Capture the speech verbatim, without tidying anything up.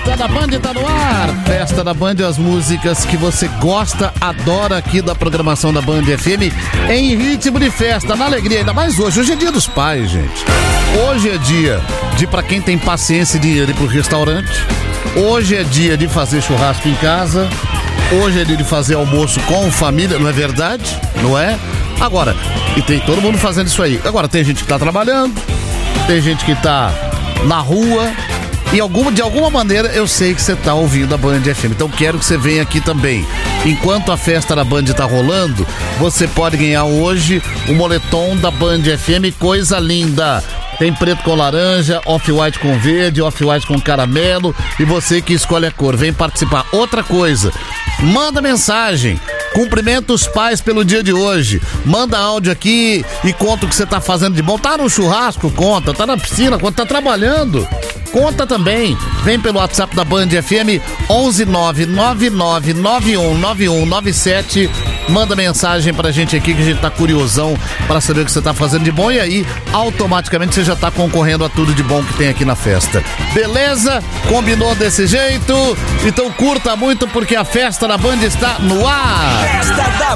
Festa da Band tá no ar. Festa da Band, as músicas que você gosta, adora aqui da programação da Band F M em ritmo de festa, na alegria, ainda mais hoje. Hoje é dia dos pais, gente. Hoje é dia de, pra quem tem paciência e dinheiro, ir pro restaurante. Hoje é dia de fazer churrasco em casa. Hoje é dia de fazer almoço com família, não é verdade? Não é? Agora, e tem todo mundo fazendo isso aí. Agora, tem gente que tá trabalhando, tem gente que tá na rua. E alguma, de alguma maneira eu sei que você tá ouvindo a Band F M, então quero que você venha aqui também. Enquanto a festa da Band tá rolando, você pode ganhar hoje o moletom da Band F M, coisa linda. Tem preto com laranja, off-white com verde, off-white com caramelo, e você que escolhe a cor, vem participar. Outra coisa, manda mensagem, cumprimenta os pais pelo dia de hoje, manda áudio aqui e conta o que você tá fazendo de bom. Tá no churrasco, conta, tá na piscina, conta, tá trabalhando, conta também. Vem pelo WhatsApp da Band F M, onze nove nove nove nove um nove um nove sete. Manda mensagem pra gente aqui que a gente tá curiosão pra saber o que você tá fazendo de bom, e aí automaticamente você já tá concorrendo a tudo de bom que tem aqui na festa. Beleza? Combinou desse jeito? Então curta muito porque a festa da Band está no ar. Festa da